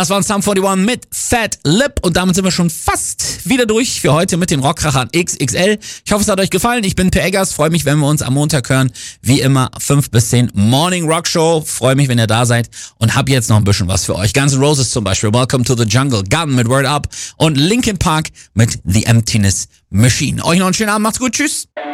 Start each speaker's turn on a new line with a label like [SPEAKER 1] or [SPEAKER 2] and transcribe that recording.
[SPEAKER 1] Das war Sum 41 mit Fat Lip und damit sind wir schon fast wieder durch für heute mit den Rockkrachern XXL. Ich hoffe, es hat euch gefallen. Ich bin Per Eggers, freue mich, wenn wir uns am Montag hören. Wie immer 5 bis 10 Morning Rock Show. Freue mich, wenn ihr da seid und hab jetzt noch ein bisschen was für euch. Guns N' Roses zum Beispiel, Welcome to the Jungle, Gun mit Word Up und Linkin Park mit The Emptiness Machine. Euch noch einen schönen Abend, macht's gut, tschüss.